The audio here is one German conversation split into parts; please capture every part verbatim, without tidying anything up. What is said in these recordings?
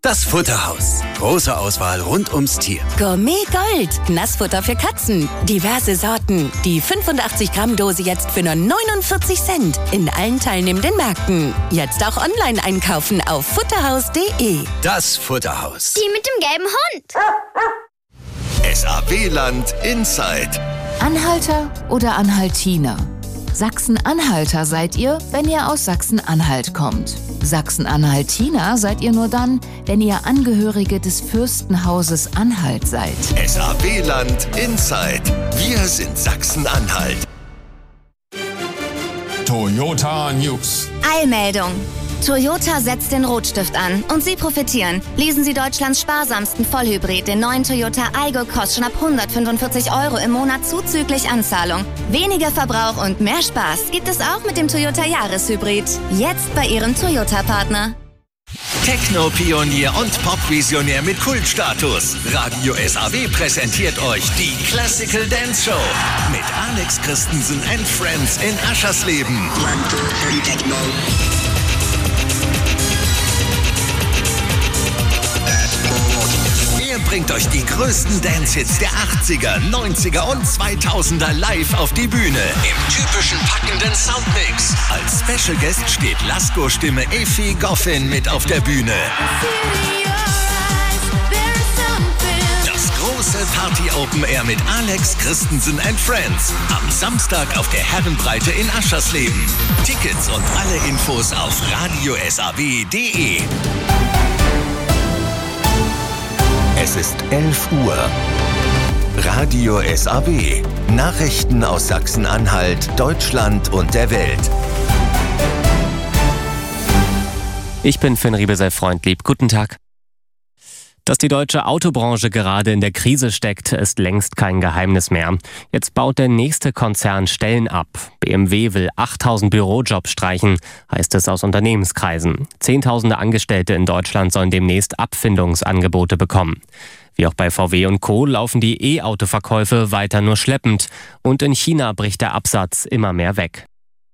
Das Futterhaus. Große Auswahl rund ums Tier. Gourmet Gold. Nassfutter für Katzen. Diverse Sorten. Die fünfundachtzig Gramm Dose jetzt für nur neunundvierzig Cent. In allen teilnehmenden Märkten. Jetzt auch online einkaufen auf futterhaus punkt de. Das Futterhaus. Die mit dem gelben Hund. S A W-Land Inside. Anhalter oder Anhaltiner? Sachsen-Anhalter seid ihr, wenn ihr aus Sachsen-Anhalt kommt. Sachsen-Anhaltiner seid ihr nur dann, wenn ihr Angehörige des Fürstenhauses Anhalt seid. S A W-Land Inside. Wir sind Sachsen-Anhalt. Toyota News. Eilmeldung. Toyota setzt den Rotstift an und Sie profitieren. Lesen Sie Deutschlands sparsamsten Vollhybrid, den neuen Toyota Aygo, kostet schon ab hundertfünfundvierzig Euro im Monat zuzüglich Anzahlung. Weniger Verbrauch und mehr Spaß gibt es auch mit dem Toyota Jahreshybrid. Jetzt bei Ihrem Toyota-Partner. Techno-Pionier und Pop-Visionär mit Kultstatus. Radio S A W präsentiert euch die Classical Dance Show mit Alex Christensen and Friends in Aschersleben. Er bringt euch die größten Dance-Hits der achtziger, neunziger und zweitausender live auf die Bühne. Im typischen packenden Soundmix. Als Special Guest steht Lasko-Stimme Effi Goffin mit auf der Bühne. Das große Party-Open Air mit Alex Christensen and Friends. Am Samstag auf der Herrenbreite in Aschersleben. Tickets und alle Infos auf radio s a w punkt de. Es ist elf Uhr. Radio S A W. Nachrichten aus Sachsen-Anhalt, Deutschland und der Welt. Ich bin Finn Riebesell-Freundlieb. Guten Tag. Dass die deutsche Autobranche gerade in der Krise steckt, ist längst kein Geheimnis mehr. Jetzt baut der nächste Konzern Stellen ab. B M W will achttausend Bürojobs streichen, heißt es aus Unternehmenskreisen. Zehntausende Angestellte in Deutschland sollen demnächst Abfindungsangebote bekommen. Wie auch bei V W und Co. laufen die E-Auto-Verkäufe weiter nur schleppend. Und in China bricht der Absatz immer mehr weg.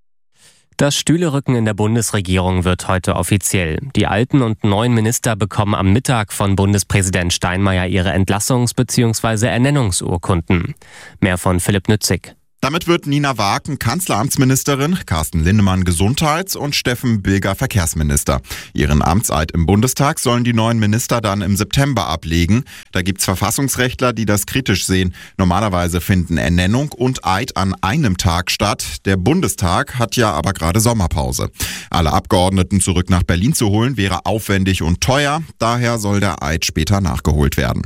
Das Stühlerücken in der Bundesregierung wird heute offiziell. Die alten und neuen Minister bekommen am Mittag von Bundespräsident Steinmeier ihre Entlassungs- bzw. Ernennungsurkunden. Mehr von Philipp Nützig. Damit wird Nina Waaken Kanzleramtsministerin, Carsten Linnemann Gesundheits- und Steffen Bilger Verkehrsminister. Ihren Amtseid im Bundestag sollen die neuen Minister dann im September ablegen. Da gibt's Verfassungsrechtler, die das kritisch sehen. Normalerweise finden Ernennung und Eid an einem Tag statt. Der Bundestag hat ja aber gerade Sommerpause. Alle Abgeordneten zurück nach Berlin zu holen, wäre aufwendig und teuer. Daher soll der Eid später nachgeholt werden.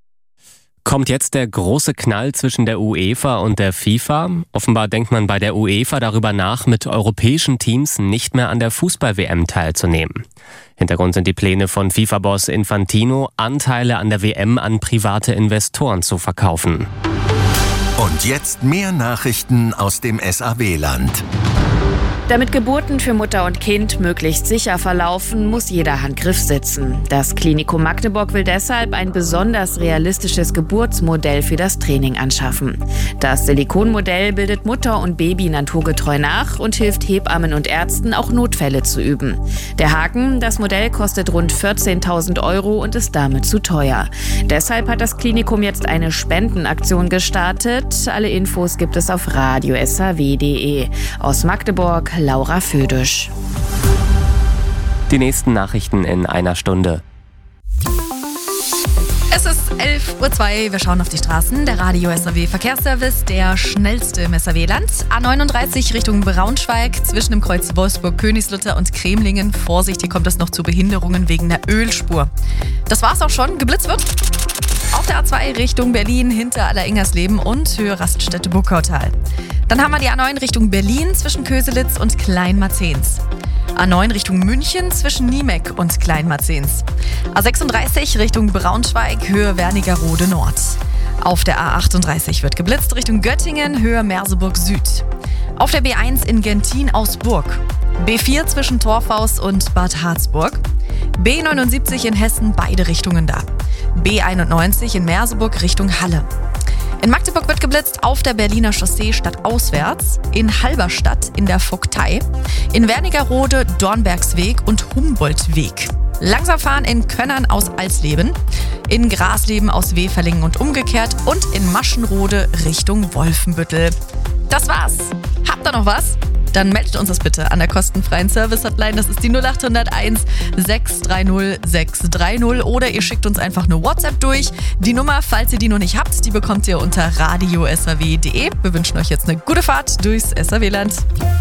Kommt jetzt der große Knall zwischen der UEFA und der FIFA? Offenbar denkt man bei der UEFA darüber nach, mit europäischen Teams nicht mehr an der Fußball-W M teilzunehmen. Hintergrund sind die Pläne von FIFA-Boss Infantino, Anteile an der W M an private Investoren zu verkaufen. Und jetzt mehr Nachrichten aus dem S A W-Land. Damit Geburten für Mutter und Kind möglichst sicher verlaufen, muss jeder Handgriff sitzen. Das Klinikum Magdeburg will deshalb ein besonders realistisches Geburtsmodell für das Training anschaffen. Das Silikonmodell bildet Mutter und Baby naturgetreu nach und hilft Hebammen und Ärzten, auch Notfälle zu üben. Der Haken: das Modell kostet rund vierzehntausend Euro und ist damit zu teuer. Deshalb hat das Klinikum jetzt eine Spendenaktion gestartet. Alle Infos gibt es auf radio s a w punkt de. Aus Magdeburg Laura Födisch. Die nächsten Nachrichten in einer Stunde. Es ist elf Uhr zwei, wir schauen auf die Straßen. Der Radio S A W Verkehrsservice, der schnellste im S A W-Land. A neununddreißig Richtung Braunschweig, zwischen dem Kreuz Wolfsburg, Königslutter und Cremlingen. Vorsicht, hier kommt es noch zu Behinderungen wegen der Ölspur. Das war's auch schon, geblitzt wird. Auf der A zwei Richtung Berlin, hinter Alleringers-Leben und Höhe Raststätte Burgautal. Dann haben wir die A neun Richtung Berlin zwischen Köselitz und Kleinmarzens. A neun Richtung München zwischen Niemeck und Kleinmarzens. A sechsunddreißig Richtung Braunschweig, Höhe Wernigerode Nord. Auf der A achtunddreißig wird geblitzt Richtung Göttingen, Höhe Merseburg Süd. Auf der B eins in Gentin-Ausburg. B vier zwischen Torfhaus und Bad Harzburg. B neunundsiebzig in Hessen, beide Richtungen da. B einundneunzig in Merseburg Richtung Halle. In Magdeburg wird geblitzt auf der Berliner Chaussee stadtauswärts, in Halberstadt in der Vogtei, in Wernigerode, Dornbergsweg und Humboldtweg. Langsam fahren in Könnern aus Alsleben, in Grasleben aus Weferlingen und umgekehrt und in Maschenrode Richtung Wolfenbüttel. Das war's. Habt ihr noch was? Dann meldet uns das bitte an der kostenfreien Service-Hotline. Das ist die null acht null eins, sechs drei null, sechs drei null. Oder ihr schickt uns einfach eine WhatsApp durch. Die Nummer, falls ihr die noch nicht habt, die bekommt ihr unter radio s r w punkt d e. Wir wünschen euch jetzt eine gute Fahrt durchs S R W-Land.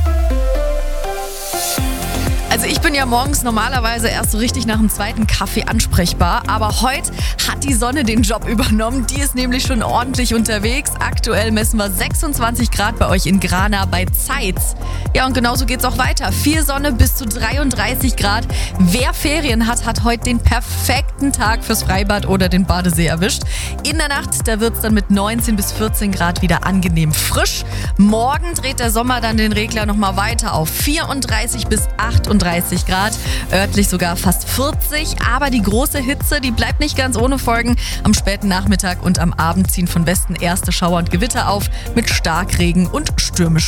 Also ich bin ja morgens normalerweise erst so richtig nach dem zweiten Kaffee ansprechbar, aber heute hat die Sonne den Job übernommen. Die ist nämlich schon ordentlich unterwegs. Aktuell messen wir sechsundzwanzig Grad bei euch in Grana bei Zeitz. Ja, und genauso geht's auch weiter. Viel Sonne bis zu dreiunddreißig Grad. Wer Ferien hat, hat heute den perfekten Tag fürs Freibad oder den Badesee erwischt. In der Nacht, da wird's dann mit neunzehn bis vierzehn Grad wieder angenehm frisch. Morgen dreht der Sommer dann den Regler nochmal weiter auf vierunddreißig bis achtunddreißig Grad, örtlich sogar fast vierzig, aber die große Hitze, die bleibt nicht ganz ohne Folgen. Am späten Nachmittag und am Abend ziehen von Westen erste Schauer und Gewitter auf mit Starkregen und stürmischen